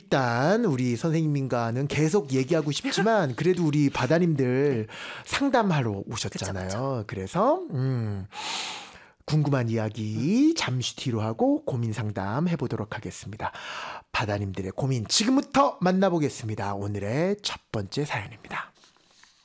일단 우리 선생님과는 계속 얘기하고 싶지만 그래도 우리 바다님들 상담하러 오셨잖아요. 그쵸. 그래서 궁금한 이야기 잠시 뒤로 하고 고민 상담 해보도록 하겠습니다. 바다님들의 고민 지금부터 만나보겠습니다. 오늘의 첫 번째 사연입니다.